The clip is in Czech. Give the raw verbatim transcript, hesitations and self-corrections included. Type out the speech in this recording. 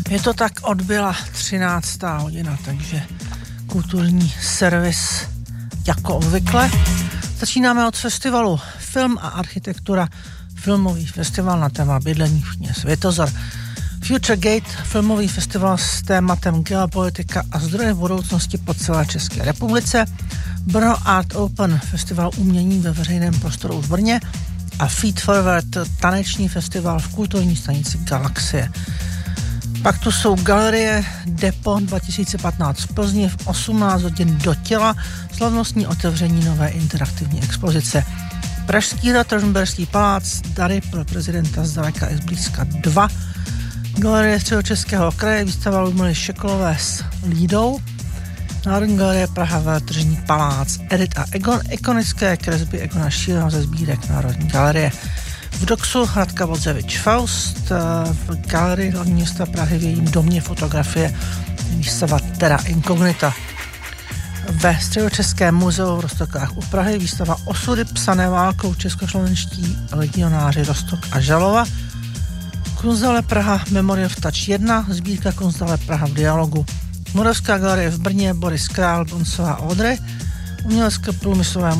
Je to tak odbyla třináctá hodina, takže kulturní servis jako obvykle. Začínáme od festivalu Film a architektura, filmový festival na téma bydlení v Světozor. Future Gate, filmový festival s tématem geopolitika a zdroje budoucnosti po celé České republice. Brno Art Open, festival umění ve veřejném prostoru v Brně. A Feed Forward, taneční festival v kulturní stanici Galaxie. Pak tu jsou galerie Depo dva tisíce patnáct v Plzni v osmnáct hodin do těla, slavnostní otevření nové interaktivní expozice. Pražský hrad, Rožmberský palác, dary pro prezidenta zdaleka i zblízka dva. Galerie Středočeského kraje, výstava Ludmily Šekolové s Lídou. Národní galerie Praha, Veletržní palác, Edit a Egon, ikonické kresby Egona Šíleho ze sbírek Národní galerie. V Doxu Radka Vodzevič Faust, v galerii hlavní města Prahy v jejím domě fotografie výstava Terra Incognita. Ve Středočeském muzeu v Roztokách u Prahy výstava Osudy psané válkou českoslovenští legionáři Roztok a Žalova. Kunsthalle Praha Memorial v Touch jedna, sbírka Kunsthalle Praha v dialogu. Moravská galerie v Brně Boris Král, Bonsová Odry, umělecké průmyslové